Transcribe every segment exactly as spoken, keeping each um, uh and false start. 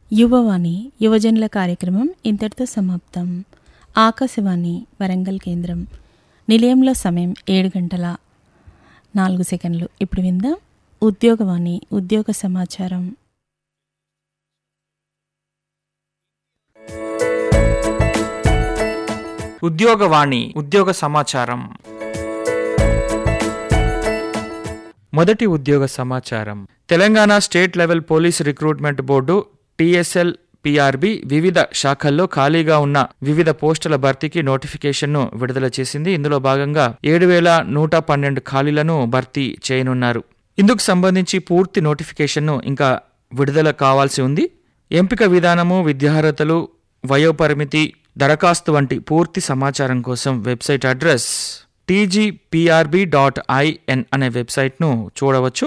యువవాణి యువజనుల కార్యక్రమం ఇంతటితో సమాప్తం. ఆకాశవాణి వరంగల్ కేంద్రం. నిలయంలో సమయం ఏడు గంటల నాలుగు సెకండ్లు. ఇప్పుడు విందాం ఉద్యోగవాణి ఉద్యోగ సమాచారం. ఉద్యోగవాణి ఉద్యోగ సమాచారం. మొదటి ఉద్యోగ సమాచారం. Telangana state level police recruitment board TSL PRB వివిధ శాఖల్లో ఖాళీగా ఉన్న వివిధ పోస్టుల భర్తీకి నోటిఫికేషన్ను విడుదల చేసింది. ఇందులో భాగంగా ఏడు వేల నూట పన్నెండు ఖాళీలను భర్తీ చేయనున్నారు. ఇందుకు సంబంధించి పూర్తి నోటిఫికేషన్ను ఇంకా విడుదల కావాల్సి ఉంది. ఎంపిక విధానము, విద్యార్హతలు, వయోపరిమితి, దరఖాస్తు వంటి పూర్తి సమాచారం కోసం website address TGPRB dot IN అనే వెబ్సైట్ను చూడవచ్చు.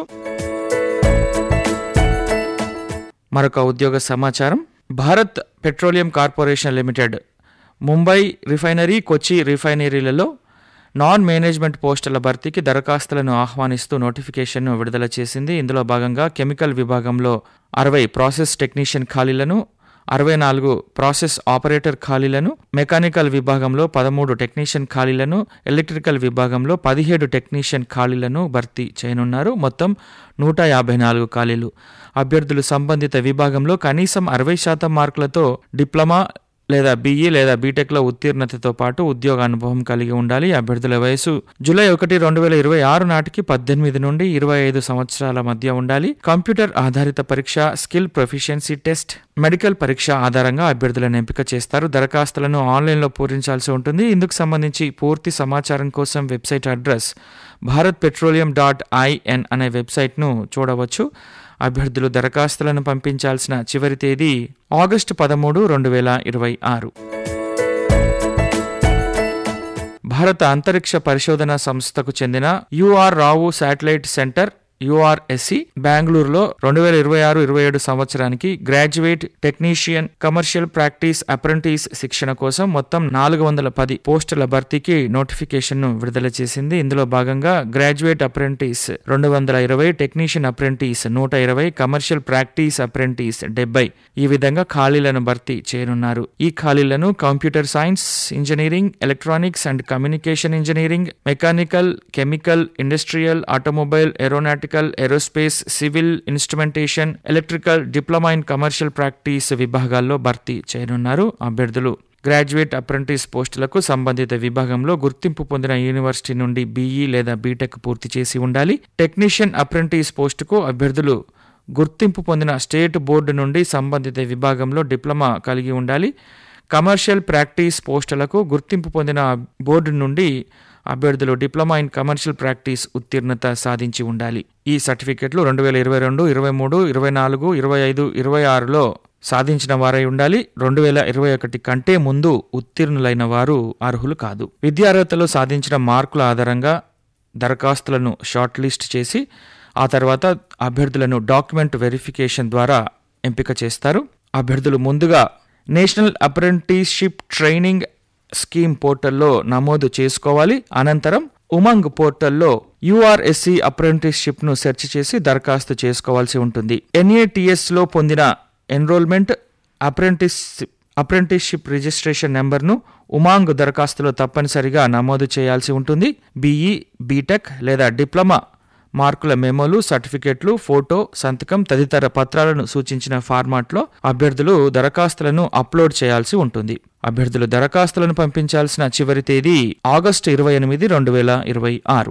మరొక ఉద్యోగ సమాచారం. Bharat petroleum corporation limited Mumbai refinery, కొచ్చి రిఫైనరీలలో నాన్ మేనేజ్మెంట్ పోస్టుల భర్తీకి దరఖాస్తులను ఆహ్వానిస్తూ నోటిఫికేషన్ను విడుదల చేసింది. ఇందులో భాగంగా కెమికల్ విభాగంలో అరవై ప్రాసెస్ టెక్నీషియన్ ఖాళీలను, అరవై నాలుగు ప్రాసెస్ ఆపరేటర్ ఖాళీలను, మెకానికల్ విభాగంలో పదమూడు టెక్నీషియన్ ఖాళీలను, ఎలక్ట్రికల్ విభాగంలో పదిహేడు టెక్నీషియన్ ఖాళీలను భర్తీ చేయనున్నారు. మొత్తం నూట యాభై నాలుగు ఖాళీలు. అభ్యర్థులు సంబంధిత విభాగంలో కనీసం అరవై శాతం మార్కులతో డిప్లొమా లేదా బీఈ లేదా బీటెక్లో ఉత్తీర్ణతతో పాటు ఉద్యోగ అనుభవం కలిగి ఉండాలి. అభ్యర్థుల వయసు జూలై ఒకటి రెండు వేల ఇరవై ఆరు నాటికి పద్దెనిమిది నుండి ఇరవై ఐదు సంవత్సరాల మధ్య ఉండాలి. కంప్యూటర్ ఆధారిత పరీక్ష, స్కిల్ ప్రొఫిషియన్సీ టెస్ట్, మెడికల్ పరీక్ష ఆధారంగా అభ్యర్థులను ఎంపిక చేస్తారు. దరఖాస్తులను ఆన్లైన్లో పూరించాల్సి ఉంటుంది. ఇందుకు సంబంధించి పూర్తి సమాచారం కోసం website address Bharat petroleum dot IN అనే వెబ్సైట్ను చూడవచ్చు. అభ్యర్థులు దరఖాస్తులను పంపించాల్సిన చివరి తేదీ ఆగస్టు పదమూడు రెండు వేల ఇరవై ఆరు. భారత అంతరిక్ష పరిశోధన సంస్థకు చెందిన యుఆర్ రావు శాటిలైట్ సెంటర్ యుఆర్ఎస్సి బెంగళూరులో రెండు వేల ఇరవై ఆరు ఇరవై ఏడు సంవత్సరానికి graduate technician commercial practice apprentice శిక్షణ కోసం మొత్తం నాలుగు వందల పది పోస్టుల భర్తీకి నోటిఫికేషన్ను విడుదల చేసింది. ఇందులో భాగంగా గ్రాడ్యుయేట్ అప్రెంటిస్ రెండు వందల ఇరవై, టెక్నీషియన్ అప్రెంటిస్ నూట ఇరవై, కమర్షియల్ ప్రాక్టీస్ అప్రెంటిస్ డెబ్బై ఈ విధంగా ఖాళీలను భర్తీ చేయనున్నారు. ఈ ఖాళీలను computer science engineering, electronics and communication engineering, mechanical, chemical, industrial, automobile, aeronautical, aerospace, civil, instrumentation, electrical, diploma in commercial practice విభాగాల్లో భర్తీ చేయనున్నారు. అభ్యర్థులు గ్రాడ్యుయేట్ అప్రెంటిస్ పోస్టులకు సంబంధిత విభాగంలో గుర్తింపు పొందిన యూనివర్సిటీ నుండి బీఈ లేదా బీటెక్ పూర్తి చేసి ఉండాలి. టెక్నీషియన్ అప్రెంటిస్ పోస్టుకు అభ్యర్థులు గుర్తింపు పొందిన స్టేట్ బోర్డు నుండి సంబంధిత విభాగంలో డిప్లొమా కలిగి ఉండాలి. కమర్షియల్ ప్రాక్టీస్ పోస్టులకు గుర్తింపు పొందిన బోర్డు నుండి అభ్యర్థులు డిప్లొమా ఇన్ కమర్షియల్ ప్రాక్టీస్ ఉత్తీర్ణత సాధించి ఉండాలి. ఈ సర్టిఫికెట్లు రెండు వేల ఇరవై రెండు, ఇరవై మూడు, ఇరవై నాలుగు, ఇరవై ఐదు, ఇరవై ఆరులో సాధించిన వారై ఉండాలి. రెండు వేల ఇరవై ఒకటి కంటే ముందు ఉత్తీర్ణులైన వారు అర్హులు కాదు. విద్యార్హతలో సాధించిన మార్కుల ఆధారంగా దరఖాస్తులను షార్ట్ లిస్ట్ చేసి ఆ తర్వాత అభ్యర్థులను డాక్యుమెంట్ వెరిఫికేషన్ ద్వారా ఎంపిక చేస్తారు. అభ్యర్థులు ముందుగా నేషనల్ అప్రెంటిస్షిప్ ట్రైనింగ్ స్కీమ్ పోర్టల్లో నమోదు చేసుకోవాలి. అనంతరం ఉమంగ్ పోర్టల్లో యూఆర్ఎస్సి అప్రెంటిస్షిప్ ను సెర్చ్ చేసి దరఖాస్తు చేసుకోవాల్సి ఉంటుంది. ఎన్ఏటిఎస్ లో పొందిన ఎన్రోల్మెంట్ అప్రెంటిస్ అప్రెంటిస్షిప్ రిజిస్ట్రేషన్ నెంబర్ను ఉమాంగ్ దరఖాస్తులో తప్పనిసరిగా నమోదు చేయాల్సి ఉంటుంది. బీఈ, బీటెక్ లేదా డిప్లొమా మార్కుల మెమోలు, సర్టిఫికెట్లు, ఫోటో, సంతకం తదితర పత్రాలను సూచించిన ఫార్మాట్లో అభ్యర్థులు దరఖాస్తులను అప్లోడ్ చేయాల్సి ఉంటుంది. అభ్యర్థులు దరఖాస్తులను పంపించాల్సిన చివరి తేదీ ఆగస్టు ఇరవై ఎనిమిది రెండు వేల ఇరవై ఆరు.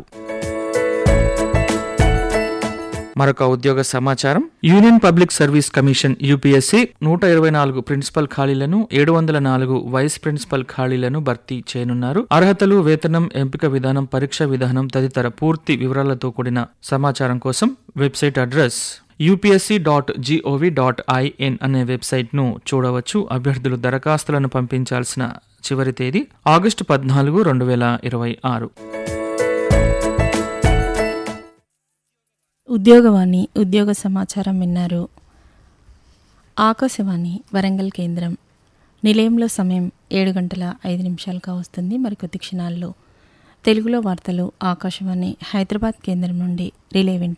మరొక ఉద్యోగ సమాచారం. Union public service commission UPSC నూట ఇరవై నాలుగు ప్రిన్సిపల్ ఖాళీలను, ఏడు వందల నాలుగు వైస్ ప్రిన్సిపల్ ఖాళీలను భర్తీ చేయనున్నారు. అర్హతలు, వేతనం, ఎంపిక విధానం, పరీక్ష విధానం తదితర పూర్తి వివరాలతో కూడిన సమాచారం కోసం website address UPSC dot GOV dot IN అనే వెబ్సైట్ను చూడవచ్చు. అభ్యర్థులు దరఖాస్తులను పంపించాల్సిన చివరి తేదీ ఆగస్టు పద్నాలుగు రెండు వేల ఇరవై ఆరు. ఉద్యోగవాణి ఉద్యోగ సమాచారం విన్నారు. ఆకాశవాణి వరంగల్ కేంద్రం. నిలయంలో సమయం ఏడు గంటల ఐదు నిమిషాలుగా వస్తుంది. మరికొద్ది క్షణాల్లో తెలుగులో వార్తలు ఆకాశవాణి హైదరాబాద్ కేంద్రం నుండి రిలే వింటారు.